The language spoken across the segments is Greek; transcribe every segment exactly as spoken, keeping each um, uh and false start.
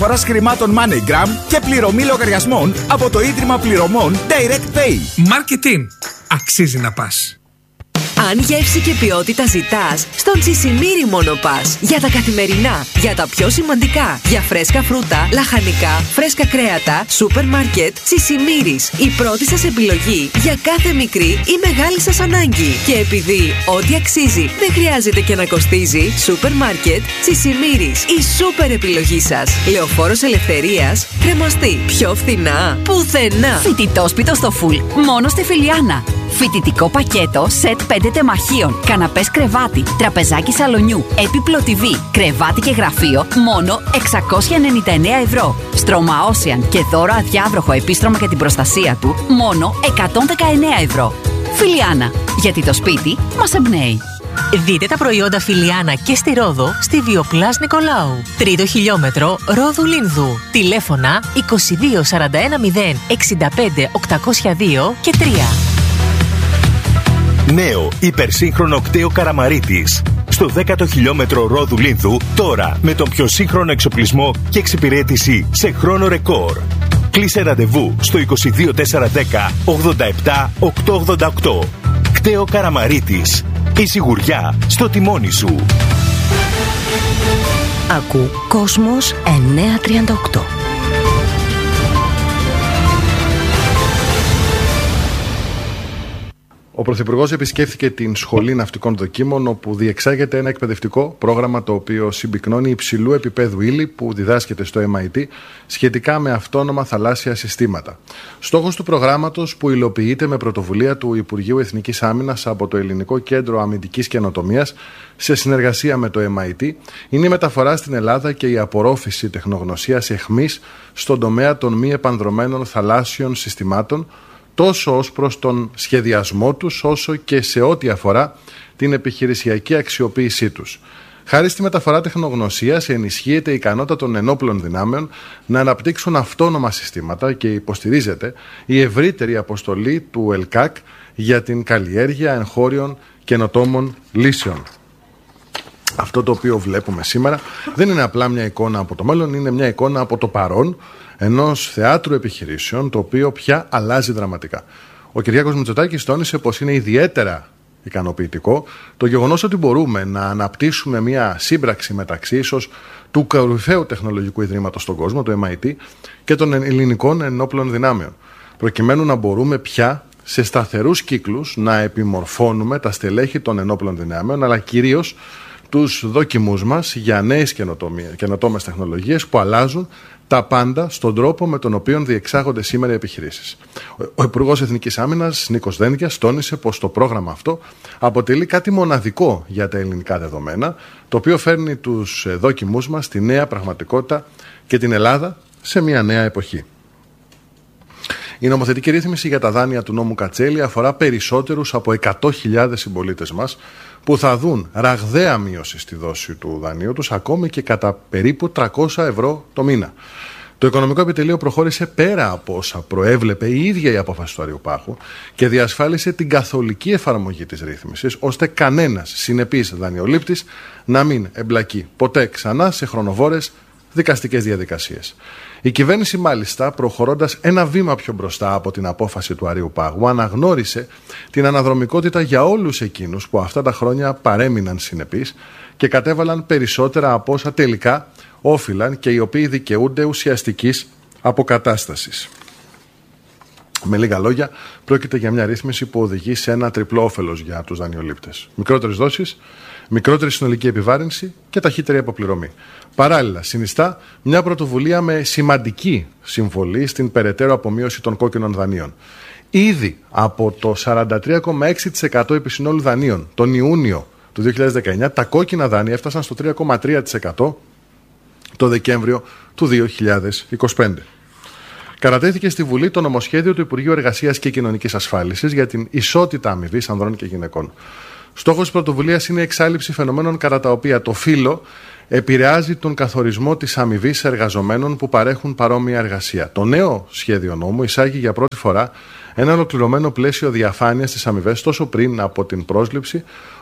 Φοράς χρημάτων MoneyGram και πληρωμή λογαριασμών από το Ίδρυμα Πληρωμών Direct Pay. Marketing. Αξίζει να πας. Αν γεύση και ποιότητα ζητάς, στον Τσισιμίρι μόνο πας. Για τα καθημερινά, για τα πιο σημαντικά, για φρέσκα φρούτα, λαχανικά, φρέσκα κρέατα, σούπερ μάρκετ, Τσισιμίρις. Η πρώτη σας επιλογή για κάθε μικρή ή μεγάλη σας ανάγκη. Και επειδή ό,τι αξίζει δεν χρειάζεται και να κοστίζει, σούπερ μάρκετ, Τσισιμίρις. Η σούπερ επιλογή σας. Λεωφόρος Ελευθερίας, κρεμαστή. Πιο φθηνά, πουθενά. Φοιτητόσπιτο στο Φουλ, μόνο στη Φιλιάνα. Φοιτητικό πακέτο, σετ πέντε τεμαχίων, καναπές κρεβάτι, τραπεζάκι σαλονιού, έπιπλο τι βι, κρεβάτι και γραφείο, μόνο εξακόσια ενενήντα εννέα ευρώ. Στρώμα Ocean και δώρο αδιάβροχο επίστρωμα για την προστασία του, μόνο εκατόν δεκαεννέα ευρώ. Φιλιάνα, γιατί το σπίτι μας εμπνέει. Δείτε τα προϊόντα Φιλιάνα και στη Ρόδο στη Βιοπλάς Νικολάου. Τρίτο χιλιόμετρο Ρόδου Λίνδου. Τηλέφωνα είκοσι δύο σαράντα ένα μηδέν εξήντα πέντε οκτακόσια δύο και τρία. Νέο υπερσύγχρονο κτέο Καραμαρίτης. Στο δέκατο χιλιόμετρο Ρόδου Λίνδου, τώρα με τον πιο σύγχρονο εξοπλισμό και εξυπηρέτηση σε χρόνο ρεκόρ. Κλείσε ραντεβού στο είκοσι δύο τετρακόσια δέκα ογδόντα επτά οκτακόσια ογδόντα οκτώ. Κτέο Καραμαρίτης. Η σιγουριά στο τιμόνι σου. Ακού Κόσμος εννιακόσια τριάντα οκτώ. Ο Πρωθυπουργός επισκέφθηκε την Σχολή Ναυτικών Δοκίμων, όπου διεξάγεται ένα εκπαιδευτικό πρόγραμμα το οποίο συμπυκνώνει υψηλού επίπεδου ύλη που διδάσκεται στο εμ άι τι σχετικά με αυτόνομα θαλάσσια συστήματα. Στόχος του προγράμματος, που υλοποιείται με πρωτοβουλία του Υπουργείου Εθνικής Άμυνας από το Ελληνικό Κέντρο Αμυντικής Καινοτομίας σε συνεργασία με το εμ άι τι, είναι η μεταφορά στην Ελλάδα και η απορρόφηση τεχνογνωσίας εχμής στον τομέα των μη επανδρωμένων θαλάσσιων συστημάτων, τόσο ως προς τον σχεδιασμό τους, όσο και σε ό,τι αφορά την επιχειρησιακή αξιοποίησή τους. Χάρη στη μεταφορά τεχνογνωσίας ενισχύεται η ικανότητα των ενόπλων δυνάμεων να αναπτύξουν αυτόνομα συστήματα και υποστηρίζεται η ευρύτερη αποστολή του ΕΛΚΑΚ για την καλλιέργεια εγχώριων καινοτόμων λύσεων. Αυτό το οποίο βλέπουμε σήμερα δεν είναι απλά μια εικόνα από το μέλλον, είναι μια εικόνα από το παρόν ενός θεάτρου επιχειρήσεων, το οποίο πια αλλάζει δραματικά. Ο Κυριάκος Μητσοτάκης τόνισε πως είναι ιδιαίτερα ικανοποιητικό το γεγονός ότι μπορούμε να αναπτύσσουμε μια σύμπραξη μεταξύ ίσως του κορυφαίου τεχνολογικού ιδρύματος στον κόσμο, το εμ άι τι, και των ελληνικών ενόπλων δυνάμεων, προκειμένου να μπορούμε πια σε σταθερούς κύκλους να επιμορφώνουμε τα στελέχη των ενόπλων δυνάμεων, αλλά κυρίως τους δόκιμους μας για νέες καινοτόμες τεχνολογίες που αλλάζουν τα πάντα στον τρόπο με τον οποίο διεξάγονται σήμερα οι επιχειρήσεις. Ο Υπουργός Εθνικής Άμυνας, Νίκος Δένδιας, τόνισε πως το πρόγραμμα αυτό αποτελεί κάτι μοναδικό για τα ελληνικά δεδομένα, το οποίο φέρνει τους δόκιμους μας στη νέα πραγματικότητα και την Ελλάδα σε μια νέα εποχή. Η νομοθετική ρύθμιση για τα δάνεια του νόμου Κατσέλη αφορά περισσότερους από εκατό χιλιάδες συμπολίτες μας, που θα δουν ραγδαία μείωση στη δόση του δανείου τους, ακόμη και κατά περίπου τριακόσια ευρώ το μήνα. Το Οικονομικό Επιτελείο προχώρησε πέρα από όσα προέβλεπε η ίδια η απόφαση του Αριοπάγου και διασφάλισε την καθολική εφαρμογή της ρύθμισης, ώστε κανένας συνεπής δανειολήπτης να μην εμπλακεί ποτέ ξανά σε χρονοβόρες δικαστικές διαδικασίες. Η κυβέρνηση, μάλιστα, προχωρώντας ένα βήμα πιο μπροστά από την απόφαση του Αριοπάγου, αναγνώρισε την αναδρομικότητα για όλους εκείνους που αυτά τα χρόνια παρέμειναν συνεπείς και κατέβαλαν περισσότερα από όσα τελικά όφυλαν και οι οποίοι δικαιούνται ουσιαστικής αποκατάστασης. Με λίγα λόγια, πρόκειται για μια ρύθμιση που οδηγεί σε ένα τριπλό όφελος για τους δανειολήπτες. Μικρότερες δόσεις, μικρότερη συνολική επιβάρυνση και ταχύτερη αποπληρωμή. Παράλληλα, συνιστά μια πρωτοβουλία με σημαντική συμβολή στην περαιτέρω απομείωση των κόκκινων δανείων. Ήδη από το σαράντα τρία κόμμα έξι τοις εκατό επισυνόλου δανείων τον Ιούνιο του δύο χιλιάδες δεκαεννιά, τα κόκκινα δάνεια έφτασαν στο τρία κόμμα τρία τοις εκατό το Δεκέμβριο του δύο χιλιάδες είκοσι πέντε. Κατατέθηκε στη Βουλή το νομοσχέδιο του Υπουργείου Εργασίας και Κοινωνικής Ασφάλισης για την ισότητα αμοιβής ανδρών και γυναικών. Στόχος της πρωτοβουλίας είναι η εξάλειψη φαινομένων κατά τα οποία το φύλο επηρεάζει τον καθορισμό της αμοιβής εργαζομένων που παρέχουν παρόμοια εργασία. Το νέο σχέδιο νόμου εισάγει για πρώτη φορά ένα ολοκληρωμένο πλαίσιο διαφάνειας στις αμοιβές τόσο πριν από την πρόσληψη,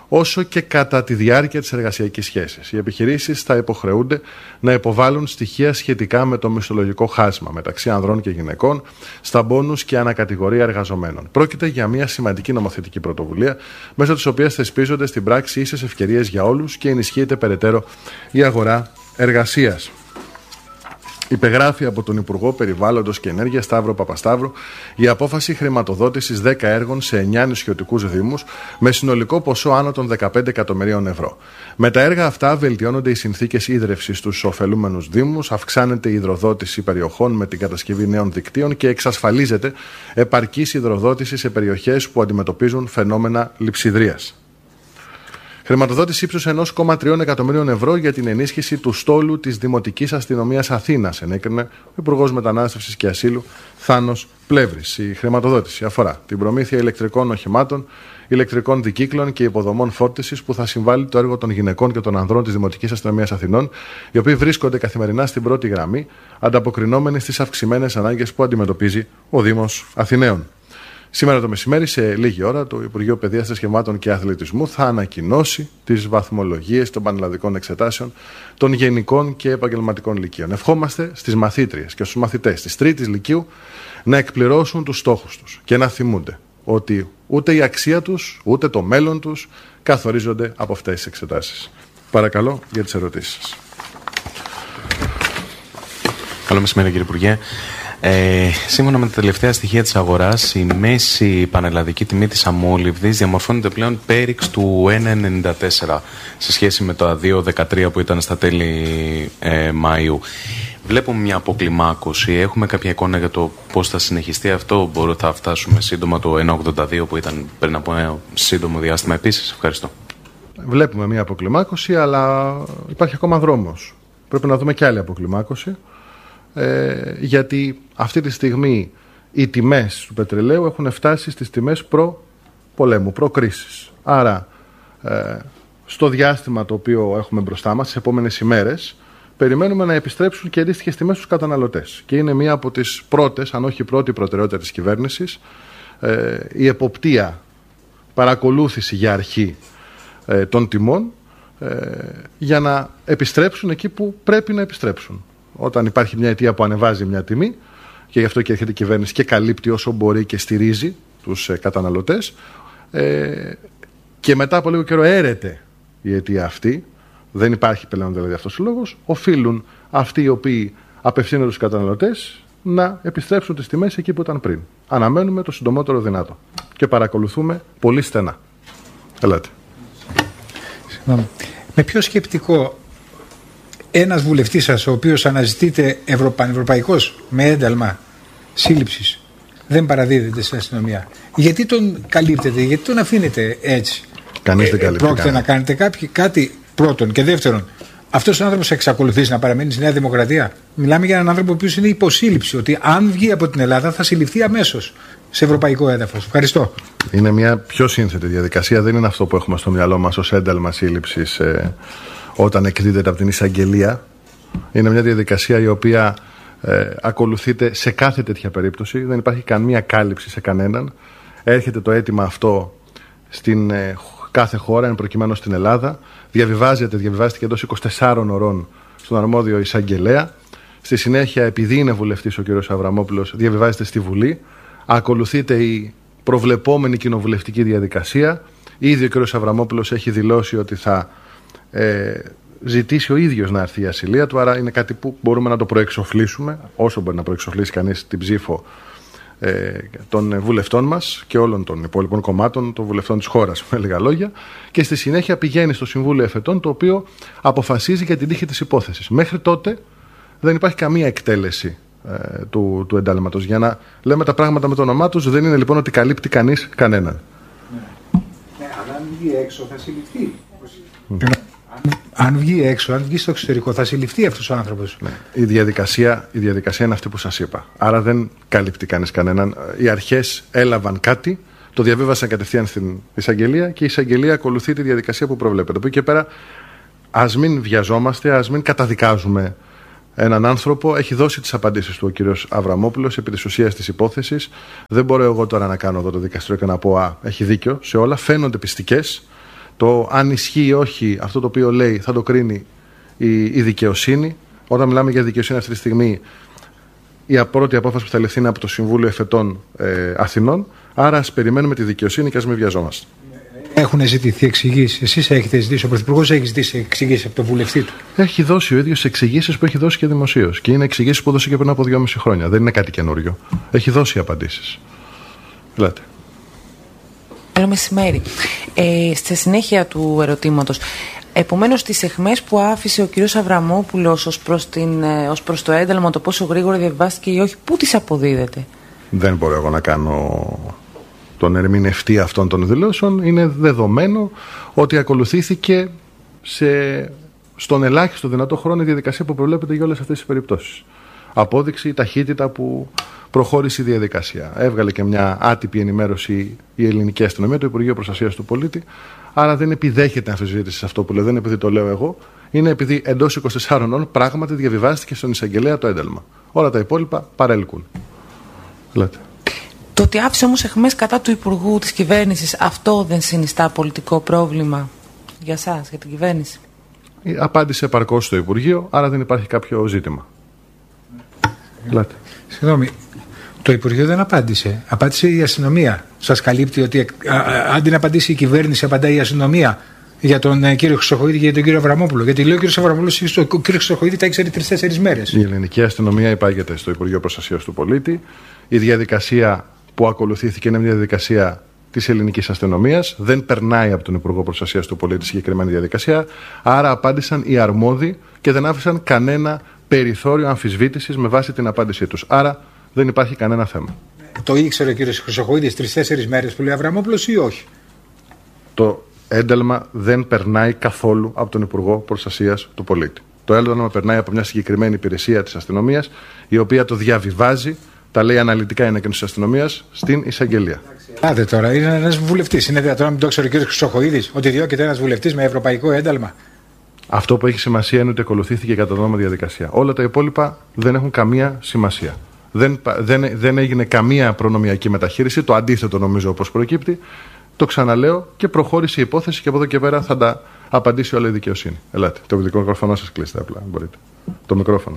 όσο και κατά τη διάρκεια της εργασιακής σχέσης. Οι επιχειρήσεις θα υποχρεούνται να υποβάλουν στοιχεία σχετικά με το μισθολογικό χάσμα μεταξύ ανδρών και γυναικών στα μπόνους και ανακατηγορία εργαζομένων. Πρόκειται για μια σημαντική νομοθετική πρωτοβουλία, μέσω της οποίας θεσπίζονται στην πράξη ίσες ευκαιρίες για όλους και ενισχύεται περαιτέρω η αγορά εργασίας. Υπεγράφει από τον Υπουργό Περιβάλλοντος και Ενέργειας Σταύρο Παπασταύρου η απόφαση χρηματοδότησης δέκα έργων σε εννιά νησιωτικούς δήμους με συνολικό ποσό άνω των δεκαπέντε εκατομμυρίων ευρώ. Με τα έργα αυτά βελτιώνονται οι συνθήκες ίδρευσης στους ωφελούμενους δήμους, αυξάνεται η υδροδότηση περιοχών με την κατασκευή νέων δικτύων και εξασφαλίζεται επαρκής υδροδότηση σε περιοχές που αντιμετωπίζουν φαινόμενα λειψιδρίας. Χρηματοδότηση ύψους ενός κόμμα τρία εκατομμυρίων ευρώ για την ενίσχυση του στόλου της Δημοτικής Αστυνομίας Αθήνας, ενέκρινε ο Υπουργός Μετανάστευσης και Ασύλου Θάνος Πλεύρης. Η χρηματοδότηση αφορά την προμήθεια ηλεκτρικών οχημάτων, ηλεκτρικών δικύκλων και υποδομών φόρτισης που θα συμβάλλει το έργο των γυναικών και των ανδρών της Δημοτικής Αστυνομίας Αθηνών, οι οποίοι βρίσκονται καθημερινά στην πρώτη γραμμή, ανταποκρινόμενοι στις αυξημένες ανάγκες που αντιμετωπίζει ο Δήμος Αθηναίων. Σήμερα το μεσημέρι, σε λίγη ώρα, το Υπουργείο Παιδείας, Θρησκευμάτων και Αθλητισμού θα ανακοινώσει τις βαθμολογίες των πανελλαδικών εξετάσεων των γενικών και επαγγελματικών λυκείων. Ευχόμαστε στις μαθήτριες και στους μαθητές της τρίτης λυκείου να εκπληρώσουν τους στόχους τους και να θυμούνται ότι ούτε η αξία τους, ούτε το μέλλον τους καθορίζονται από αυτές τις εξετάσεις. Παρακαλώ για τις ερωτήσεις σας. Καλό μεσημέρι, κύριε Υπουργέ. Ε, σύμφωνα με τα τελευταία στοιχεία της αγοράς, η μέση πανελλαδική τιμή της αμόλυβδης διαμορφώνεται πλέον πέριξ του ένα ενενήντα τέσσερα σε σχέση με το δύο δεκατρία που ήταν στα τέλη ε, Μαΐου. Βλέπουμε μια αποκλιμάκωση. Έχουμε κάποια εικόνα για το πώς θα συνεχιστεί αυτό? Μπορούμε, θα φτάσουμε σύντομα το ένα ογδόντα δύο που ήταν πριν από ένα σύντομο διάστημα επίσης? Ευχαριστώ. Βλέπουμε μια αποκλιμάκωση, αλλά υπάρχει ακόμα δρόμος. Πρέπει να δούμε και άλλη αποκλιμάκωση. Ε, γιατί αυτή τη στιγμή οι τιμές του πετρελαίου έχουν φτάσει στις τιμές προ-πολέμου, προ-κρίσης. Άρα ε, στο διάστημα το οποίο έχουμε μπροστά μας, τις επόμενες ημέρες, περιμένουμε να επιστρέψουν και αντίστοιχες τιμές στους καταναλωτές. Και είναι μία από τις πρώτες, αν όχι η πρώτη προτεραιότητα της κυβέρνησης, ε, η εποπτεία, παρακολούθηση για αρχή ε, των τιμών, ε, για να επιστρέψουν εκεί που πρέπει να επιστρέψουν. Όταν υπάρχει μια αιτία που ανεβάζει μια τιμή, και γι' αυτό και έρχεται η κυβέρνηση και καλύπτει όσο μπορεί και στηρίζει τους ε, καταναλωτές, ε, και μετά από λίγο καιρό έρεται η αιτία αυτή, δεν υπάρχει πλέον δηλαδή αυτός ο λόγος, οφείλουν αυτοί οι οποίοι απευθύνονται στους καταναλωτές να επιστρέψουν τις τιμές εκεί που ήταν πριν. Αναμένουμε το συντομότερο δυνατό και παρακολουθούμε πολύ στενά. Ελάτε. Με ποιο σκεπτικό ένας βουλευτής σας, ο οποίος αναζητείται ευρω... πανευρωπαϊκός με ένταλμα σύλληψης, δεν παραδίδεται στην αστυνομία? Γιατί τον καλύπτεται, γιατί τον αφήνετε έτσι? Κανείς δεν καλύπτει. Πρόκειται να κάνετε κάποιοι, κάτι πρώτον, και δεύτερον, αυτός ο άνθρωπος εξακολουθεί να παραμείνει στη Νέα Δημοκρατία? Μιλάμε για έναν άνθρωπο ο οποίος είναι υποσύλληψη, ότι αν βγει από την Ελλάδα θα συλληφθεί αμέσως σε ευρωπαϊκό έδαφος. Ευχαριστώ. Είναι μια πιο σύνθετη διαδικασία, δεν είναι αυτό που έχουμε στο μυαλό μας ως ένταλμα σύλληψης ε, όταν εκδίδεται από την εισαγγελία. Είναι μια διαδικασία η οποία ε, ακολουθείται σε κάθε τέτοια περίπτωση, δεν υπάρχει καμία κάλυψη σε κανέναν. Έρχεται το αίτημα αυτό στην ε, κάθε χώρα, εν προκειμένου στην Ελλάδα, διαβιβάζεται, διαβιβάζεται και εντός είκοσι τεσσάρων ωρών στον αρμόδιο εισαγγελέα. Στη συνέχεια, επειδή είναι βουλευτής ο κ. Αβραμόπουλος, διαβιβάζεται στη Βουλή. Ακολουθείται η προβλεπόμενη κοινοβουλευτική διαδικασία. Ήδη ο κ. Αβραμόπουλος έχει δηλώσει ότι θα ε, ζητήσει ο ίδιος να έρθει η ασυλία του, άρα είναι κάτι που μπορούμε να το προεξοφλήσουμε, όσο μπορεί να προεξοφλήσει κανείς την ψήφο ε, των βουλευτών μας και όλων των υπόλοιπων κομμάτων, των βουλευτών της χώρας, με λίγα λόγια, και στη συνέχεια πηγαίνει στο Συμβούλιο Εφετών, το οποίο αποφασίζει για την τύχη της υπόθεσης. Μέχρι τότε δεν υπάρχει καμία εκτέλεση ε, του, του εντάλματος. Για να λέμε τα πράγματα με το όνομά τους, δεν είναι λοιπόν ότι καλύπτει κανείς κανέναν. Ναι, ναι, αλλά αν βγει έξω θα συλληφθεί. Mm. Αν, αν βγει έξω, αν βγει στο εξωτερικό, θα συλληφθεί αυτός ο άνθρωπος. Ναι. Η, διαδικασία, η διαδικασία είναι αυτή που σας είπα. Άρα δεν καλύπτει κανείς κανέναν. Οι αρχές έλαβαν κάτι, το διαβίβασαν κατευθείαν στην εισαγγελία και η εισαγγελία ακολουθεί τη διαδικασία που προβλέπεται. Από εκεί και πέρα, ας μην βιαζόμαστε, ας μην καταδικάζουμε έναν άνθρωπο. Έχει δώσει τις απαντήσεις του ο κύριος Αβραμόπουλος επί της ουσίας της υπόθεσης. Δεν μπορώ εγώ τώρα να κάνω εδώ το δικαστήριο και να πω «Α, έχει δίκιο σε όλα». Φαίνονται πιστικές. Το αν ισχύει ή όχι αυτό το οποίο λέει θα το κρίνει η, η δικαιοσύνη. Όταν μιλάμε για δικαιοσύνη αυτή τη στιγμή, η πρώτη απόφαση που θα ληφθεί είναι από το Συμβούλιο Εφετών ε, Αθηνών. Άρα ας περιμένουμε τη δικαιοσύνη και ας μην βιαζόμαστε. Έχουν ζητηθεί εξηγήσεις. Εσείς έχετε ζητήσει, ο Πρωθυπουργός έχει ζητήσει εξηγήσεις από τον βουλευτή του. Έχει δώσει ο ίδιος εξηγήσεις που έχει δώσει και δημοσίως. Και είναι εξηγήσεις που έδωσε και πριν από δυόμιση χρόνια. Δεν είναι κάτι καινούριο. Έχει δώσει απαντήσεις. Λέτε. Καλό μεσημέρι. Ε, στη συνέχεια του ερωτήματος, επομένως τις αιχμές που άφησε ο κ. Αβραμόπουλος ως προς, την, ως προς το ένταλμα, το πόσο γρήγορα διαβάστηκε ή όχι, πού τις αποδίδεται? Δεν μπορώ εγώ να κάνω τον ερμηνευτή αυτών των δηλώσεων. Είναι δεδομένο ότι ακολουθήθηκε σε, στον ελάχιστο δυνατό χρόνο η διαδικασία που προβλέπεται για όλες αυτές τις περιπτώσεις. Απόδειξη η ταχύτητα που προχώρησε η διαδικασία. Έβγαλε και μια άτυπη ενημέρωση η ελληνική αστυνομία, το Υπουργείο Προστασίας του Πολίτη. Άρα δεν επιδέχεται αμφισβήτηση σε αυτό που λέω. Δεν είναι επειδή το λέω εγώ. Είναι επειδή εντός είκοσι τεσσάρων ώρων πράγματι διαβιβάστηκε στον εισαγγελέα το ένταλμα. Όλα τα υπόλοιπα παρέλκουν. Λέτε. Το ότι άφησε όμως αιχμές κατά του Υπουργού της κυβέρνησης, αυτό δεν συνιστά πολιτικό πρόβλημα για σας, για την κυβέρνηση? Απάντησε επαρκώς στο Υπουργείο, άρα δεν υπάρχει κάποιο ζήτημα. Λέτε. Συγγνώμη, το Υπουργείο δεν απάντησε. Απάντησε η αστυνομία. Σας καλύπτει ότι α, α, αντί να απαντήσει η κυβέρνηση, απαντάει η αστυνομία για τον ε, κύριο Χρυσοχοΐδη και για τον κύριο Αβραμόπουλο? Γιατί λέει ο κύριος Αβραμόπουλος, ο κύριος Χρυσοχοΐδη τα ήξερε τρεις-τέσσερις μέρες. Η ελληνική αστυνομία υπάγεται στο Υπουργείο Προστασίας του Πολίτη. Η διαδικασία που ακολουθήθηκε είναι μια διαδικασία της ελληνικής αστυνομίας. Δεν περνάει από τον Υπουργό Προστασίας του Πολίτη συγκεκριμένη διαδικασία. Άρα απάντησαν οι αρμόδιοι και δεν άφησαν κανένα περιθώριο αμφισβήτησης με βάση την απάντησή τους. Άρα δεν υπάρχει κανένα θέμα. Το ήξερε ο κύριος Χρυσοχοΐδης τρεις-τέσσερις μέρες που λέει Αβραμόπουλος ή όχι? Το ένταλμα δεν περνάει καθόλου από τον Υπουργό Προστασίας του Πολίτη. Το ένταλμα περνάει από μια συγκεκριμένη υπηρεσία της αστυνομίας, η οποία το διαβιβάζει, τα λέει αναλυτικά η ανακοίνωση της αστυνομίας, στην εισαγγελία. Άτε τώρα, είναι ένας βουλευτής. Είναι δυνατόν να μην το ξέρει ο κύριος Χρυσοχοΐδης ότι διώκεται ένας βουλευτής με ευρωπαϊκό ένταλμα? Αυτό που έχει σημασία είναι ότι ακολουθήθηκε κατά νόμο διαδικασία. Όλα τα υπόλοιπα δεν έχουν καμία σημασία. Δεν, δεν, δεν έγινε καμία προνομιακή μεταχείριση, το αντίθετο νομίζω όπως προκύπτει. Το ξαναλέω και προχώρησε η υπόθεση και από εδώ και πέρα θα τα απαντήσει όλη η δικαιοσύνη. Ελάτε, το μικρόφωνο σας κλείστε απλά, μπορείτε. Το μικρόφωνο.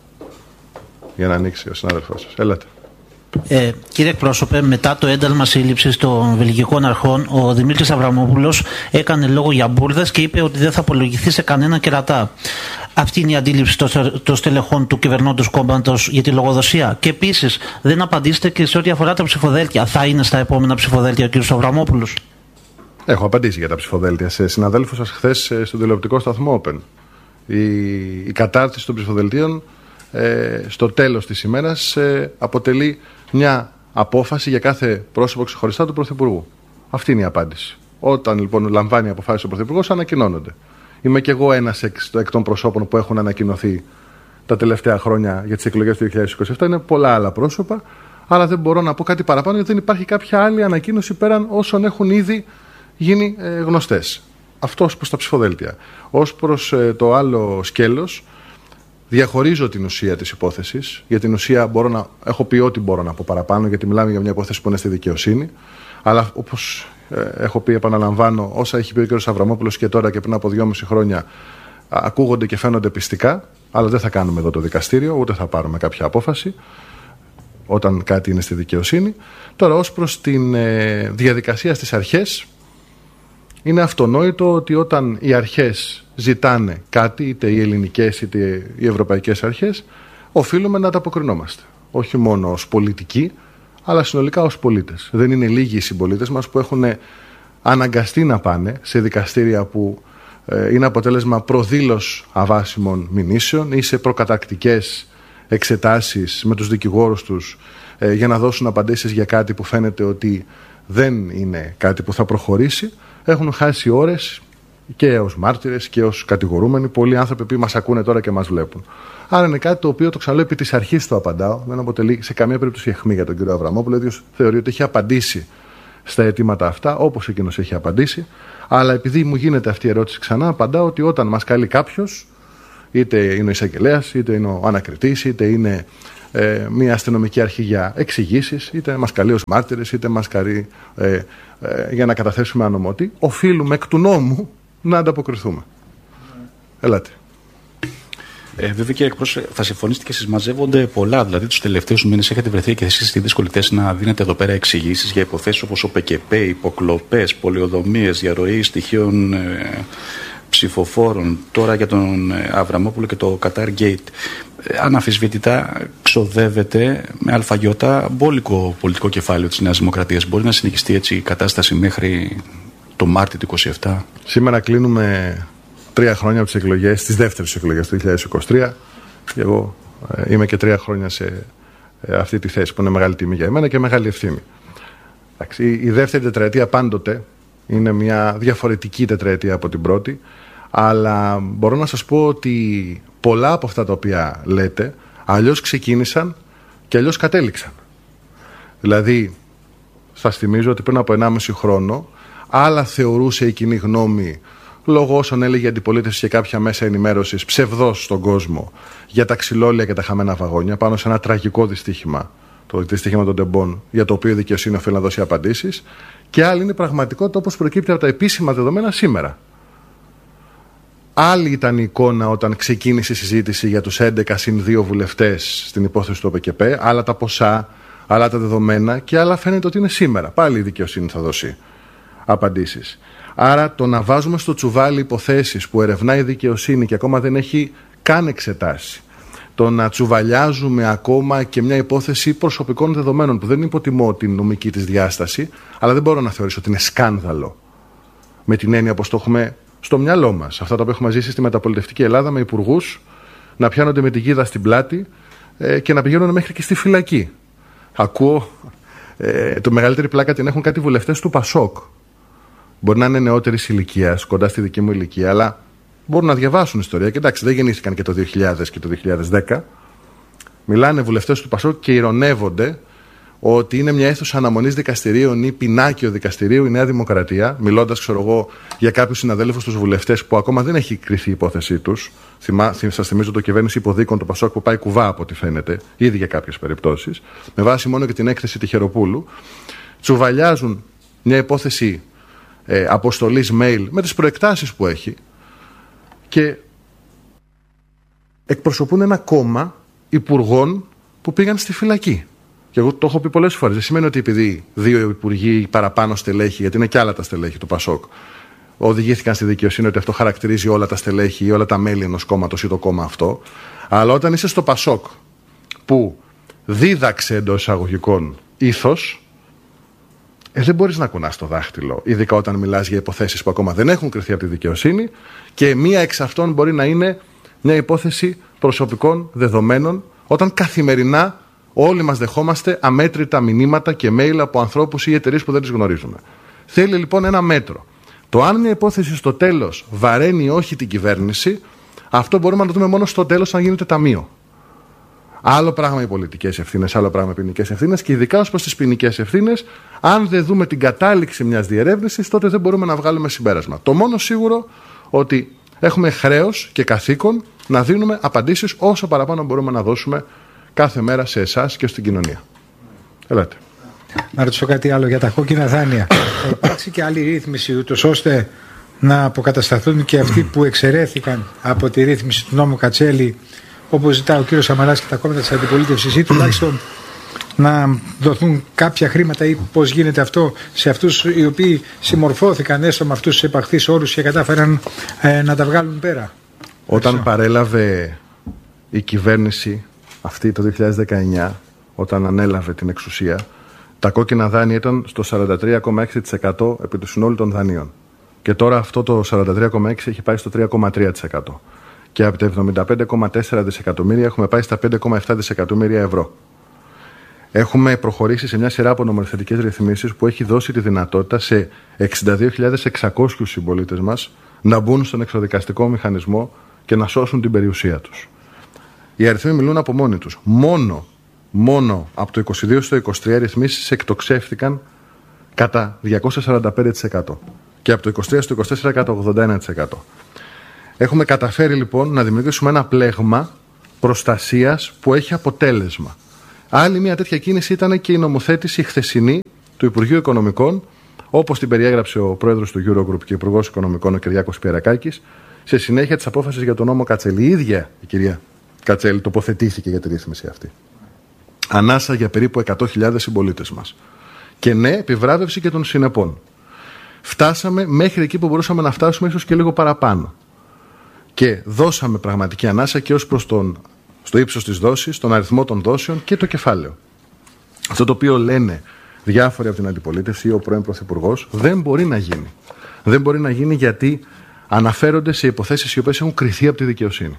Για να ανοίξει ο συνάδελφός σας. Ελάτε. Ε, κύριε εκπρόσωπε, μετά το ένταλμα σύλληψης των βελγικών αρχών, ο Δημήτρης Αβραμόπουλος έκανε λόγο για μπουρδες και είπε ότι δεν θα απολογηθεί σε κανένα κερατά. Αυτή είναι η αντίληψη των στελεχών του κυβερνώντος κόμματος για τη λογοδοσία? Και επίσης, δεν απαντήσετε και σε ό,τι αφορά τα ψηφοδέλτια. Θα είναι στα επόμενα ψηφοδέλτια ο κ. Αβραμόπουλος? Έχω απαντήσει για τα ψηφοδέλτια σε συναδέλφους σας χθες στον τηλεοπτικό σταθμό Open. Η, η κατάρτιση των ψηφοδελτίων ε, στο τέλος της ημέρας ε, αποτελεί μια απόφαση για κάθε πρόσωπο ξεχωριστά του Πρωθυπουργού. Αυτή είναι η απάντηση. Όταν λοιπόν λαμβάνει αποφάσεις ο Πρωθυπουργός, ανακοινώνονται. Είμαι και εγώ ένας εκ, εκ των προσώπων που έχουν ανακοινωθεί τα τελευταία χρόνια για τις εκλογές του δύο χιλιάδες είκοσι επτά. Είναι πολλά άλλα πρόσωπα, αλλά δεν μπορώ να πω κάτι παραπάνω γιατί δεν υπάρχει κάποια άλλη ανακοίνωση πέραν όσων έχουν ήδη γίνει ε, γνωστές. Αυτό ως προς τα ψηφοδέλτια. Ως προς ε, το άλλο σκέλος, διαχωρίζω την ουσία της υπόθεσης. Για την ουσία μπορώ να, έχω πει ό,τι μπορώ να πω παραπάνω, γιατί μιλάμε για μια υπόθεση που είναι στη δικαιοσύνη. Αλλά όπως ε, έχω πει, επαναλαμβάνω, όσα έχει πει ο κ. Αβραμόπουλος και τώρα και πριν από δυόμιση χρόνια ακούγονται και φαίνονται πιστικά, αλλά δεν θα κάνουμε εδώ το δικαστήριο, ούτε θα πάρουμε κάποια απόφαση όταν κάτι είναι στη δικαιοσύνη. Τώρα, ως προς την ε, διαδικασία στις αρχές, είναι αυτονόητο ότι όταν οι αρχές ζητάνε κάτι, είτε οι ελληνικές είτε οι ευρωπαϊκές αρχές, οφείλουμε να ανταποκρινόμαστε. Όχι μόνο ως πολιτικοί, αλλά συνολικά ως πολίτες. Δεν είναι λίγοι οι συμπολίτες μας που έχουν αναγκαστεί να πάνε σε δικαστήρια που ε, είναι αποτέλεσμα προδήλως αβάσιμων μηνύσεων ή σε προκατακτικές εξετάσεις με τους δικηγόρους τους ε, για να δώσουν απαντήσεις για κάτι που φαίνεται ότι δεν είναι κάτι που θα προχωρήσει. Έχουν χάσει ώρες και ως μάρτυρες και ως κατηγορούμενοι πολλοί άνθρωποι που μας ακούνε τώρα και μας βλέπουν. Άρα είναι κάτι το οποίο, το ξαναλέω, επί της αρχής το απαντάω. Δεν αποτελεί σε καμία περίπτωση αιχμή για τον κύριο Αβραμόπουλο. Ο ίδιος θεωρεί ότι έχει απαντήσει στα αιτήματα αυτά, όπως εκείνος έχει απαντήσει. Αλλά επειδή μου γίνεται αυτή η ερώτηση ξανά, απαντάω ότι όταν μας καλεί κάποιος, είτε είναι ο εισαγγελέας, είτε είναι ο ανακριτής, είτε είναι ε, μια αστυνομική αρχή για εξηγήσεις, είτε μας καλεί ως μάρτυρες, είτε μας καλεί ε, ε, για να καταθέσουμε ανωμότη, οφείλουμε εκ του νόμου να ανταποκριθούμε. Ελάτε. Ε, βέβαια, κύριε εκπρόσωπε, θα συμφωνήσετε και εσείς, μαζεύονται πολλά. Δηλαδή, τους τελευταίους μήνες έχετε βρεθεί και εσείς στη δύσκολη θέση να δίνετε εδώ πέρα εξηγήσεις για υποθέσεις όπως ο ΠΚΠ, υποκλοπές, πολιοδομίες, διαρροή στοιχείων ε, ψηφοφόρων. Τώρα για τον ε, Αβραμόπουλο και το Qatar Gate. Ε, αναμφισβήτητα ξοδεύεται με αλφαγιώτα μπόλικο πολιτικό κεφάλαιο της Νέας Δημοκρατίας. Μπορεί να συνεχιστεί έτσι η κατάσταση μέχρι το Μάρτιο του είκοσι επτά. Σήμερα κλείνουμε τρία χρόνια από τις εκλογές, τις δεύτερες εκλογές του δύο χιλιάδες είκοσι τρία, και εγώ ε, είμαι και τρία χρόνια σε ε, αυτή τη θέση, που είναι μεγάλη τιμή για εμένα και μεγάλη ευθύνη. Εντάξει, η, η δεύτερη τετραετία πάντοτε είναι μια διαφορετική τετραετία από την πρώτη, αλλά μπορώ να σας πω ότι πολλά από αυτά τα οποία λέτε αλλιώς ξεκίνησαν και αλλιώς κατέληξαν. Δηλαδή, σας θυμίζω ότι πριν από ενάμιση χρόνο άλλα θεωρούσε η κοινή γνώμη, λόγω όσων έλεγε η αντιπολίτευση και κάποια μέσα ενημέρωσης ψευδώς στον κόσμο, για τα ξυλόλια και τα χαμένα βαγόνια πάνω σε ένα τραγικό δυστύχημα, το δυστύχημα των τεμπών, για το οποίο η δικαιοσύνη οφείλει να δώσει απαντήσεις, και άλλη είναι η πραγματικότητα όπως προκύπτει από τα επίσημα δεδομένα σήμερα. Άλλη ήταν η εικόνα όταν ξεκίνησε η συζήτηση για τους έντεκα συν δύο βουλευτές στην υπόθεση του ΟΠΚΠ, άλλα τα ποσά, άλλα τα δεδομένα, και άλλα φαίνεται ότι είναι σήμερα. Πάλι η δικαιοσύνη θα δώσει απαντήσεις. Άρα το να βάζουμε στο τσουβάλι υποθέσεις που ερευνάει η δικαιοσύνη και ακόμα δεν έχει καν εξετάσει, το να τσουβαλιάζουμε ακόμα και μια υπόθεση προσωπικών δεδομένων που δεν υποτιμώ την νομική της διάσταση, αλλά δεν μπορώ να θεωρήσω ότι είναι σκάνδαλο, με την έννοια πως το έχουμε στο μυαλό μας. Αυτά τα που έχουμε ζήσει στη μεταπολιτευτική Ελλάδα με υπουργούς να πιάνονται με τη γίδα στην πλάτη ε, και να πηγαίνουν μέχρι και στη φυλακή. Ακούω ε, το μεγαλύτερη πλάκα την έχουν κάτι βουλευτές του Πασόκ. Μπορεί να είναι νεότερης ηλικίας, κοντά στη δική μου ηλικία, αλλά μπορούν να διαβάσουν ιστορία. Και εντάξει, δεν γεννήθηκαν και το δύο χιλιάδες και το δύο χιλιάδες δέκα. Μιλάνε βουλευτές του Πασόκ και ειρωνεύονται ότι είναι μια αίθουσα αναμονής δικαστηρίων ή πινάκιο δικαστηρίου η Νέα Δημοκρατία, μιλώντας, ξέρω εγώ, για κάποιους συναδέλφους τους βουλευτές που ακόμα δεν έχει κριθεί η υπόθεσή τους. Σας θυμίζω το κυβέρνηση υποδίκων του Πασόκ που πάει κουβά από ό,τι φαίνεται, ήδη για κάποιες περιπτώσεις, με βάση μόνο και την έκθεση Τυχεροπούλου. Τσουβαλιάζουν μια υπόθεση ε, αποστολής mail με τις προεκτάσεις που έχει και εκπροσωπούν ένα κόμμα υπουργών που πήγαν στη φυλακή. Και εγώ το έχω πει πολλές φορές. Δεν σημαίνει ότι επειδή δύο υπουργοί παραπάνω στελέχη, γιατί είναι και άλλα τα στελέχη του Πασόκ, οδηγήθηκαν στη δικαιοσύνη, ότι αυτό χαρακτηρίζει όλα τα στελέχη ή όλα τα μέλη ενός κόμματος ή το κόμμα αυτό. Αλλά όταν είσαι στο Πασόκ που δίδαξε εντός εισαγωγικών ήθος, ε, δεν μπορείς να κουνάς το δάχτυλο. Ειδικά όταν μιλάς για υποθέσεις που ακόμα δεν έχουν κριθεί από τη δικαιοσύνη, και μία εξ αυτών μπορεί να είναι μια υπόθεση προσωπικών δεδομένων, όταν καθημερινά όλοι μας δεχόμαστε αμέτρητα μηνύματα και mail από ανθρώπους ή εταιρείες που δεν τις γνωρίζουμε. Θέλει λοιπόν ένα μέτρο. Το αν μια υπόθεση στο τέλος βαραίνει ή όχι την κυβέρνηση, αυτό μπορούμε να το δούμε μόνο στο τέλος, αν γίνεται ταμείο. Άλλο πράγμα οι πολιτικές ευθύνες, άλλο πράγμα οι ποινικές ευθύνες, και ειδικά ως προς τις ποινικές ευθύνες, αν δεν δούμε την κατάληξη μιας διερεύνησης, τότε δεν μπορούμε να βγάλουμε συμπέρασμα. Το μόνο σίγουρο ότι έχουμε χρέος και καθήκον να δίνουμε απαντήσεις όσο παραπάνω μπορούμε να δώσουμε κάθε μέρα σε εσάς και στην κοινωνία. Ελάτε. Να ρωτήσω κάτι άλλο για τα κόκκινα δάνεια. Θα υπάρξει και άλλη ρύθμιση, ούτως ώστε να αποκατασταθούν και αυτοί που εξαιρέθηκαν από τη ρύθμιση του νόμου Κατσέλη, όπως ζητά ο κύριος Σαμαράς και τα κόμματα της αντιπολίτευσης, ή τουλάχιστον να δοθούν κάποια χρήματα, ή πώς γίνεται αυτό σε αυτούς οι οποίοι συμμορφώθηκαν έστω με αυτούς τους επαχθείς όρους και κατάφεραν ε, να τα βγάλουν πέρα. Όταν Ευχαριστώ. παρέλαβε η κυβέρνηση αυτή το δύο χιλιάδες δεκαεννιά, όταν ανέλαβε την εξουσία, τα κόκκινα δάνεια ήταν στο σαράντα τρία κόμμα έξι τοις εκατό επί του συνόλου των δανείων. Και τώρα αυτό το σαράντα τρία κόμμα έξι τοις εκατό έχει πάει στο τρία κόμμα τρία τοις εκατό. Και από τα εβδομήντα πέντε κόμμα τέσσερα δισεκατομμύρια έχουμε πάει στα πέντε κόμμα επτά δισεκατομμύρια ευρώ. Έχουμε προχωρήσει σε μια σειρά από νομοθετικές ρυθμίσεις που έχει δώσει τη δυνατότητα σε εξήντα δύο χιλιάδες εξακόσιους συμπολίτες μας να μπουν στον εξοδικαστικό μηχανισμό και να σώσουν την περιουσία τους. Οι αριθμοί μιλούν από μόνοι τους. Μόνο, μόνο από το είκοσι δύο στο είκοσι τρία ρυθμίσεις εκτοξεύτηκαν κατά διακόσια σαράντα πέντε τοις εκατό και από το είκοσι τρία στο είκοσι τέσσερα κατά ογδόντα ένα τοις εκατό. Έχουμε καταφέρει λοιπόν να δημιουργήσουμε ένα πλέγμα προστασίας που έχει αποτέλεσμα. Άλλη μια τέτοια κίνηση ήταν και η νομοθέτηση χθεσινή του Υπουργείου Οικονομικών, όπως την περιέγραψε ο πρόεδρος του Eurogroup και υπουργός Οικονομικών, ο Κυριάκος Πιερακάκης, σε συνέχεια της απόφασης για τον νόμο Κατσέλη. Η ίδια η κυρία Κατσέλη τοποθετήθηκε για τη ρύθμιση αυτή. Ανάσα για περίπου εκατό χιλιάδες συμπολίτες μας. Και ναι, επιβράβευση και των συνεπών. Φτάσαμε μέχρι εκεί που μπορούσαμε να φτάσουμε, ίσως και λίγο παραπάνω. Και δώσαμε πραγματική ανάσα και ως προς τον, στο ύψος της δόσης, τον αριθμό των δόσεων και το κεφάλαιο. Αυτό το οποίο λένε διάφοροι από την αντιπολίτευση ή ο πρώην Πρωθυπουργός δεν μπορεί να γίνει. Δεν μπορεί να γίνει γιατί αναφέρονται σε υποθέσεις οι οποίες έχουν κριθεί από τη δικαιοσύνη.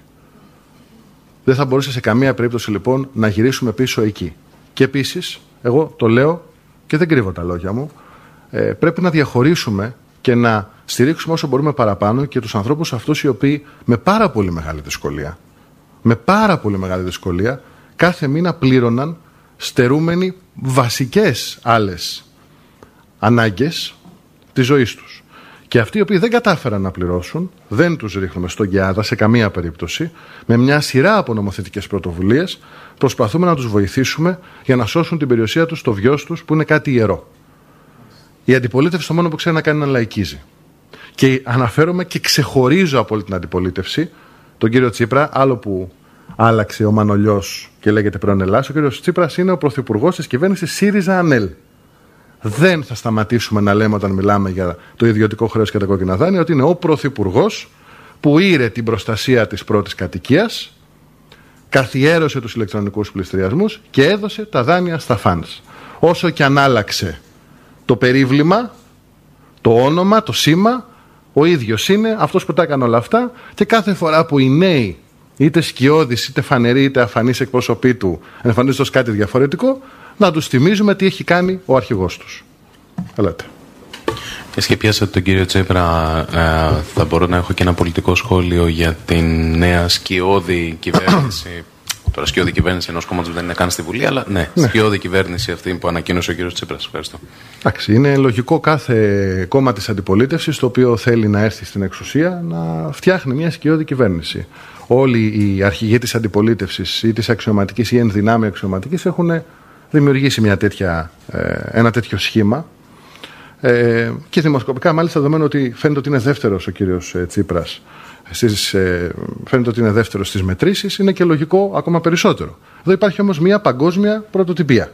Δεν θα μπορούσε σε καμία περίπτωση λοιπόν να γυρίσουμε πίσω εκεί. Και επίσης, εγώ το λέω και δεν κρύβω τα λόγια μου, ε, πρέπει να διαχωρίσουμε και να στηρίξουμε όσο μπορούμε παραπάνω και τους ανθρώπους αυτούς οι οποίοι με πάρα πολύ μεγάλη δυσκολία, με πάρα πολύ μεγάλη δυσκολία κάθε μήνα πλήρωναν στερούμενοι βασικές άλλες ανάγκες της ζωής τους. Και αυτοί οι οποίοι δεν κατάφεραν να πληρώσουν, δεν τους ρίχνουμε στον Γκιάδα σε καμία περίπτωση. Με μια σειρά από νομοθετικές πρωτοβουλίες προσπαθούμε να τους βοηθήσουμε για να σώσουν την περιουσία τους, το βιός τους, που είναι κάτι ιερό. Η αντιπολίτευση το μόνο που ξέρει να κάνει είναι να λαϊκίζει. Και αναφέρομαι και ξεχωρίζω από όλη την αντιπολίτευση τον κύριο Τσίπρα, άλλο που άλλαξε ο Μανολιός και λέγεται πλέον Ελλάς. Ο κύριος Τσίπρας είναι ο πρωθυπουργός της κυβέρνησης ΣΥΡΙΖΑ-ΑΝΕΛ. Δεν θα σταματήσουμε να λέμε όταν μιλάμε για το ιδιωτικό χρέος και τα κόκκινα δάνεια ότι είναι ο πρωθυπουργός που ήρε την προστασία της πρώτης κατοικίας, καθιέρωσε τους ηλεκτρονικούς πληστηριασμούς και έδωσε τα δάνεια στα φαντς. Όσο και αν άλλαξε το περίβλημα, το όνομα, το σήμα, ο ίδιος είναι αυτός που τα έκανε όλα αυτά και κάθε φορά που οι νέοι, είτε σκιώδεις, είτε φανεροί, είτε αφανείς εκπρόσωποι του, εμφανίζονται ως κάτι διαφορετικό, να τους θυμίζουμε τι έχει κάνει ο αρχηγός τους. Ελάτε. Και σκεπιάσατε τον κύριο Τσίπρα, ε, θα μπορώ να έχω και ένα πολιτικό σχόλιο για την νέα σκιώδη κυβέρνηση. Τώρα σκιώδη κυβέρνηση ενός κόμματος δεν είναι καν στη Βουλή, αλλά ναι, ναι. σκιώδη κυβέρνηση αυτή που ανακοίνωσε ο κύριος Τσίπρας. Ευχαριστώ. Εντάξει, είναι λογικό κάθε κόμμα της αντιπολίτευσης, το οποίο θέλει να έρθει στην εξουσία, να φτιάχνει μια σκιώδη κυβέρνηση. Όλοι οι αρχηγοί της αντιπολίτευσης ή της αξιωματικής ή εν δυνάμει αξιωματικής έχουν δημιουργήσει μια τέτοια, ένα τέτοιο σχήμα. Ε, και δημοσκοπικά, μάλιστα, δεδομένου ότι φαίνεται ότι είναι δεύτερος ο κύριος Τσίπρας, στις, ε, φαίνεται ότι είναι δεύτερος στις μετρήσεις, είναι και λογικό ακόμα περισσότερο. Εδώ υπάρχει όμως μια παγκόσμια πρωτοτυπία.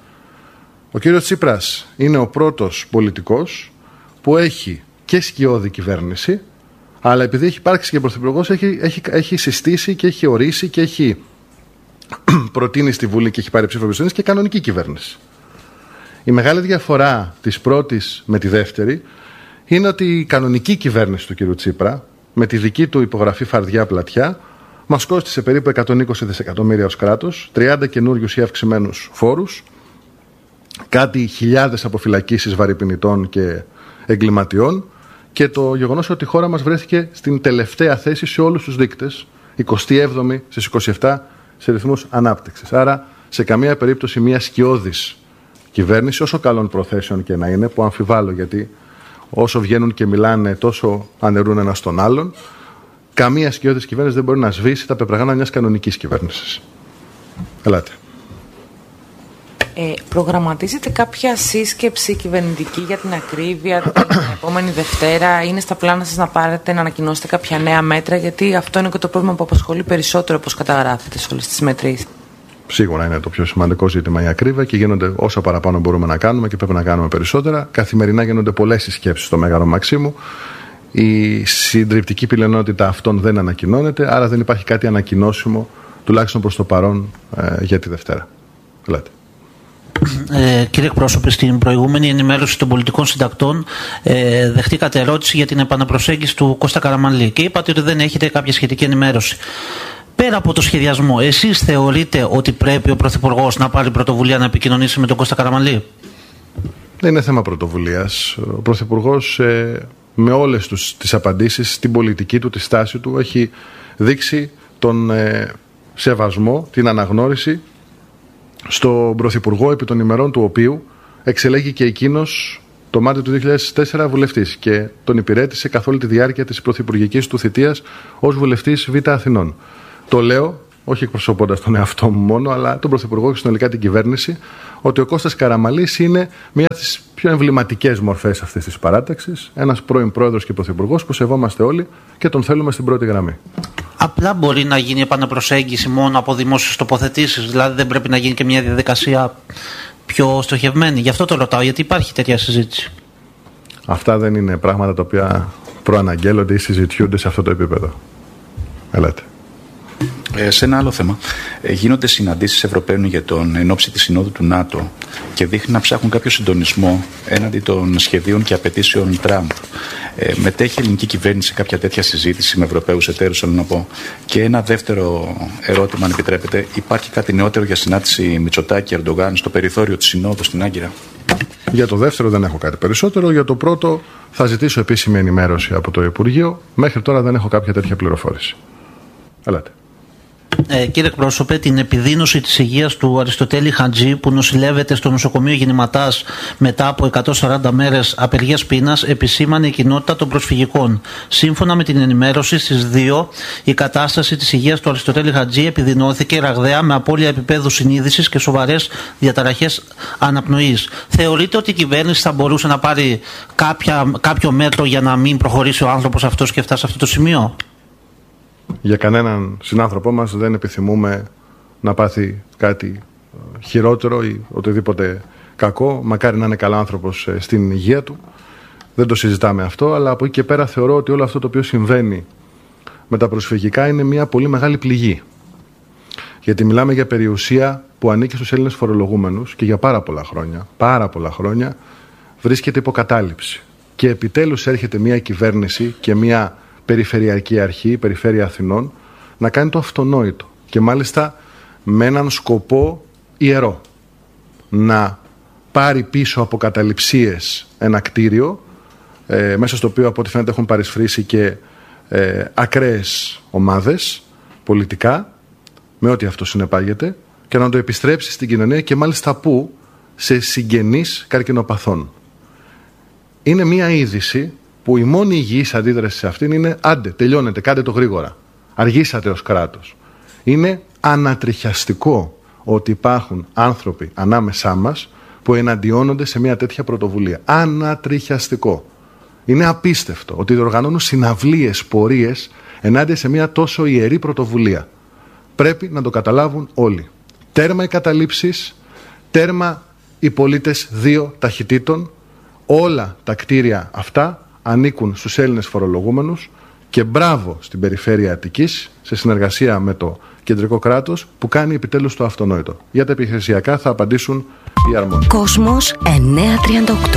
Ο κύριος Τσίπρας είναι ο πρώτος πολιτικός που έχει και σκιώδη κυβέρνηση, αλλά επειδή έχει υπάρξει και πρωθυπουργός, έχει, έχει, έχει συστήσει και έχει ορίσει και έχει προτείνει στη Βουλή και έχει πάρει ψήφο εμπιστοσύνης και κανονική κυβέρνηση. Η μεγάλη διαφορά της πρώτης με τη δεύτερη είναι ότι η κανονική κυβέρνηση του κ. Τσίπρα, με τη δική του υπογραφή φαρδιά πλατιά, μας κόστισε περίπου εκατόν είκοσι δισεκατομμύρια ως κράτος, τριάντα καινούριους ή αυξημένους φόρους, κάτι χιλιάδες αποφυλακίσεις βαρυπινητών και εγκληματιών και το γεγονός ότι η χώρα μας βρέθηκε στην τελευταία θέση σε όλους τους δείκτες, εικοστή έβδομη στις είκοσι επτά σε ρυθμούς ανάπτυξης. Άρα, σε καμία περίπτωση μια σκιώδης κυβέρνηση, όσο καλών προθέσεων και να είναι, που αμφιβάλλω γιατί όσο βγαίνουν και μιλάνε τόσο αναιρούν ένα τον άλλον, καμία σκιώδης κυβέρνηση δεν μπορεί να σβήσει τα πεπραγάνα μιας κανονικής κυβέρνησης. Ελάτε. Ε, προγραμματίζεται κάποια σύσκεψη κυβερνητική για την ακρίβεια την επόμενη Δευτέρα? Είναι στα πλάνα σας να πάρετε, να ανακοινώσετε κάποια νέα μέτρα? Γιατί αυτό είναι και το πρόβλημα που απασχολεί περισσότερο, όπως καταγράφεται σε όλες τις μετρήσεις. Σίγουρα είναι το πιο σημαντικό ζήτημα η ακρίβεια και γίνονται όσα παραπάνω μπορούμε να κάνουμε και πρέπει να κάνουμε περισσότερα. Καθημερινά γίνονται πολλές συσκέψεις στο Μέγαρο Μαξίμου. Η συντριπτική πλειονότητα αυτών δεν ανακοινώνεται, άρα δεν υπάρχει κάτι ανακοινώσιμο, τουλάχιστον προς το παρόν, ε, για τη Δευτέρα. Λέτε. Ε, κύριε εκπρόσωπε, στην προηγούμενη ενημέρωση των πολιτικών συντακτών ε, δεχτήκατε ερώτηση για την επαναπροσέγγιση του Κώστα Καραμανλή και είπατε ότι δεν έχετε κάποια σχετική ενημέρωση. Πέρα από το σχεδιασμό, εσείς θεωρείτε ότι πρέπει ο Πρωθυπουργός να πάρει πρωτοβουλία να επικοινωνήσει με τον Κώστα Καραμανλή? Δεν είναι θέμα πρωτοβουλίας. Ο Πρωθυπουργός ε, με όλες τους, τις απαντήσεις, την πολιτική του, τη στάση του, έχει δείξει τον ε, σεβασμό, την αναγνώριση στον Πρωθυπουργό, επί των ημερών του οποίου εξελέγει και εκείνος το Μάρτιο του δύο χιλιάδες τέσσερα βουλευτής και τον υπηρέτησε καθ' όλη τη διάρκεια της πρωθυπουργικής του θητείας ως βουλευτής Β' Αθηνών. Το λέω όχι εκπροσωπώντας τον εαυτό μου μόνο, αλλά τον Πρωθυπουργό και συνολικά την κυβέρνηση, ότι ο Κώστας Καραμανλής είναι μία από τις πιο εμβληματικές μορφές αυτής της παράταξης. Ένας πρώην πρόεδρος και πρωθυπουργός που σεβόμαστε όλοι και τον θέλουμε στην πρώτη γραμμή. Απλά μπορεί να γίνει επαναπροσέγγιση μόνο από δημόσιες τοποθετήσεις, δηλαδή δεν πρέπει να γίνει και μια διαδικασία πιο στοχευμένη. Γι' αυτό το ρωτάω, γιατί υπάρχει τέτοια συζήτηση. Αυτά δεν είναι πράγματα τα οποία προαναγγέλλονται ή συζητιούνται σε αυτό το επίπεδο. Ελάτε. Ε, σε ένα άλλο θέμα, ε, γίνονται συναντήσεις Ευρωπαίων ηγετών εν ώψη της Συνόδου του ΝΑΤΟ και δείχνει να ψάχνουν κάποιο συντονισμό έναντι των σχεδίων και απαιτήσεων Τραμπ. Ε, μετέχει η ελληνική κυβέρνηση σε κάποια τέτοια συζήτηση με Ευρωπαίους εταίρους, θέλω να πω. Και ένα δεύτερο ερώτημα, αν επιτρέπετε, υπάρχει κάτι νεότερο για συνάντηση Μητσοτάκη-Ερντογάν στο περιθώριο της Συνόδου στην Άγκυρα? Για το δεύτερο δεν έχω κάτι περισσότερο. Για το πρώτο θα ζητήσω επίσημη ενημέρωση από το Υπουργείο. Μέχρι τώρα δεν έχω κάποια τέτοια πληροφόρηση. Ελάτε. Ε, κύριε εκπρόσωπε, την επιδείνωση της υγείας του Αριστοτέλη Χατζή, που νοσηλεύεται στο νοσοκομείο Γεννηματάς μετά από εκατόν σαράντα μέρες απεργίας πείνας, επισήμανε η κοινότητα των προσφυγικών. Σύμφωνα με την ενημέρωση, στις δύο η κατάσταση της υγείας του Αριστοτέλη Χατζή επιδεινώθηκε ραγδαία με απώλεια επίπεδου συνείδησης και σοβαρές διαταραχές αναπνοής. Θεωρείτε ότι η κυβέρνηση θα μπορούσε να πάρει κάποια, κάποιο μέτρο για να μην προχωρήσει ο άνθρωπος αυτός και φτάσει σε αυτό το σημείο? Για κανέναν συνάνθρωπό μας δεν επιθυμούμε να πάθει κάτι χειρότερο ή οτιδήποτε κακό. Μακάρι να είναι καλά άνθρωπος στην υγεία του. Δεν το συζητάμε αυτό, αλλά από εκεί και πέρα θεωρώ ότι όλο αυτό το οποίο συμβαίνει με τα προσφυγικά είναι μια πολύ μεγάλη πληγή. Γιατί μιλάμε για περιουσία που ανήκει στους Έλληνες φορολογούμενους και για πάρα πολλά χρόνια, πάρα πολλά χρόνια βρίσκεται υποκατάληψη. Και επιτέλους έρχεται μια κυβέρνηση και μια περιφερειακή αρχή, Περιφέρεια Αθηνών, να κάνει το αυτονόητο και μάλιστα με έναν σκοπό ιερό, να πάρει πίσω από καταληψίες ένα κτίριο ε, μέσα στο οποίο από ό,τι φαίνεται έχουν παρισφρήσει και ε, ακραίες ομάδες πολιτικά, με ό,τι αυτό συνεπάγεται, και να το επιστρέψει στην κοινωνία, και μάλιστα που σε συγγενείς καρκινοπαθών. Είναι μια είδηση που η μόνη υγιής αντίδραση σε αυτήν είναι άντε, τελειώνετε, κάντε το γρήγορα. Αργήσατε ως κράτος. Είναι ανατριχιαστικό ότι υπάρχουν άνθρωποι ανάμεσά μας που εναντιώνονται σε μια τέτοια πρωτοβουλία. Ανατριχιαστικό. Είναι απίστευτο ότι διοργανώνουν συναυλίες, πορείες ενάντια σε μια τόσο ιερή πρωτοβουλία. Πρέπει να το καταλάβουν όλοι. Τέρμα οι καταλήψεις, τέρμα οι πολίτες δύο ταχυτήτων. Όλα τα κτίρια αυτά ανήκουν στους Έλληνες φορολογούμενους και μπράβο στην Περιφέρεια Αττικής σε συνεργασία με το κεντρικό κράτος που κάνει επιτέλους το αυτονόητο. Για τα επιχειρησιακά θα απαντήσουν οι αρμόδιοι. Κόσμος εννιακόσια τριάντα οκτώ.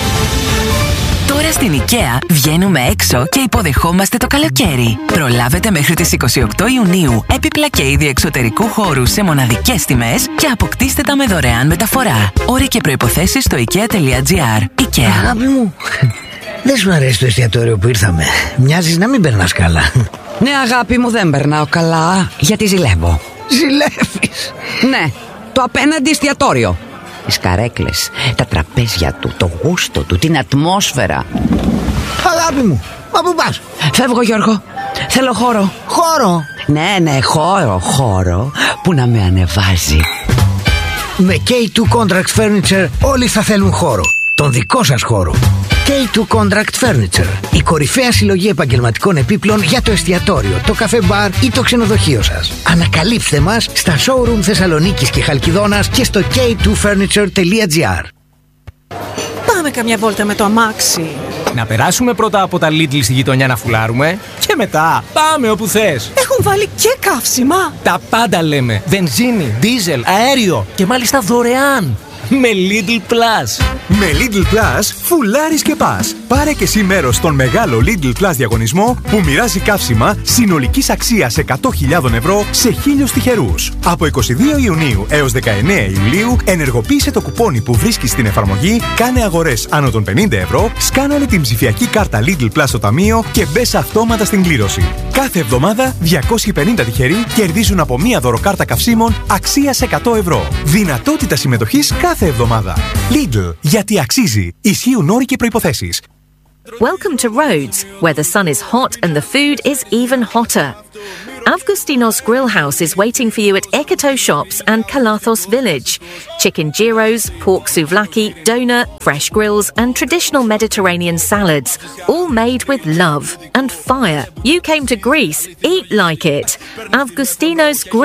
Τώρα στην IKEA βγαίνουμε έξω και υποδεχόμαστε το καλοκαίρι. Προλάβετε μέχρι τις είκοσι οκτώ Ιουνίου έπιπλα και είδη εξωτερικού χώρου σε μοναδικές τιμές και αποκτήστε τα με δωρεάν μεταφορά. Όροι και προϋποθέσεις στο ikea.gr. IKEA. Αγάπη μου, δεν σου αρέσει το εστιατόριο που ήρθαμε? Μοιάζεις να μην περνάς καλά. Ναι, αγάπη μου, δεν περνάω καλά, γιατί ζηλεύω. Ζηλεύεις? Ναι, το απέναντι εστιατόριο. Τις καρέκλες, τα τραπέζια του, το γούστο του, την ατμόσφαιρα. Αγάπη μου, μα πού πας? Φεύγω, Γιώργο. Θέλω χώρο. Χώρο? Ναι, ναι, χώρο, χώρο που να με ανεβάζει. Με κέι τού Contract Furniture όλοι θα θέλουν χώρο. Τον δικό σας χώρο. κέι τού Contract Furniture. Η κορυφαία συλλογή επαγγελματικών επίπλων για το εστιατόριο, το καφέ μπαρ ή το ξενοδοχείο σας. Ανακαλύψτε μας στα showroom Θεσσαλονίκης και Χαλκιδόνας και στο κέι τού φέρνιτσερ τελεία τζι άρ. Πάμε καμιά βόλτα με το αμάξι. Να περάσουμε πρώτα από τα Lidl στη γειτονιά να φουλάρουμε και μετά πάμε όπου θες. Έχουν βάλει και καύσιμα. Τα πάντα λέμε. Βενζίνη, δίζελ, αέριο και μάλιστα δωρεάν. Με Lidl Plus. Με Lidl Plus φουλάρεις και πας. Πάρε και εσύ μέρος στον μεγάλο Lidl Plus διαγωνισμό που μοιράζει καύσιμα συνολικής αξίας εκατό χιλιάδες ευρώ σε χίλιους τυχερούς. Από είκοσι δύο Ιουνίου έως δεκαεννέα Ιουλίου ενεργοποίησε το κουπόνι που βρίσκεις στην εφαρμογή, κάνε αγορές άνω των πενήντα ευρώ, σκάναλε την ψηφιακή κάρτα Lidl Plus στο ταμείο και μπες αυτόματα στην κλήρωση. Κάθε εβδομάδα διακόσιοι πενήντα τυχεροί κερδίζουν από μία δωροκάρτα καυσίμων αξίας εκατό ευρώ. Δυνατότητα συμμετοχής κάθε εβδομάδα. Lidl, γιατί αξίζει. Ισχύουν όροι και προϋποθέσεις. Welcome to Rhodes, where the sun is hot and the food is even hotter. Avgustinos Grill House is waiting for you at Eketo Shops and Kalathos Village. Chicken gyros, pork souvlaki, doner, fresh grills and traditional Mediterranean salads, all made with love and fire. You came to Greece, eat like it. Avgustinos Grill